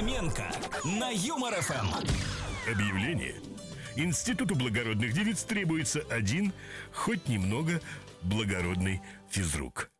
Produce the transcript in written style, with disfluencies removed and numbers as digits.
Фоменко на Юмор ФМ. Объявление. Институту благородных девиц требуется один, хоть немного благородный физрук.